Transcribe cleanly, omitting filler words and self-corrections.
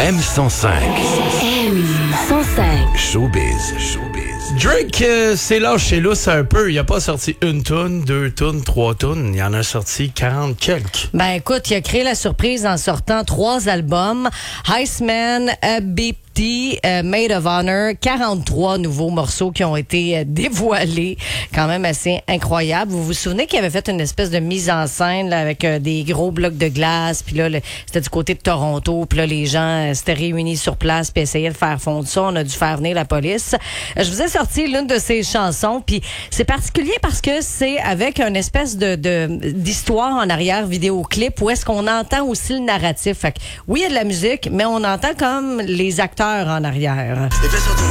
M105. M105. Showbiz. Drake, c'est lâché lousse un peu. Il a pas sorti une toune, 2 tounes, 3 tounes. Il en a sorti 40 quelques. Ben écoute, il a créé la surprise en sortant 3 albums. Iceman, Maid of Honor, 43 nouveaux morceaux qui ont été dévoilés. Quand même assez incroyable. Vous vous souvenez qu'il avait fait une espèce de mise en scène là, avec des gros blocs de glace. Puis là, c'était du côté de Toronto. Puis là, les gens s'étaient réunis sur place puis essayaient de faire fondre ça. On a dû faire venir la police. Je vous ai sorti l'une de ses chansons. Puis c'est particulier parce que c'est avec une espèce d'histoire en arrière vidéoclip où est-ce qu'on entend aussi le narratif. Fait que, oui, il y a de la musique, mais on entend comme les acteurs en arrière.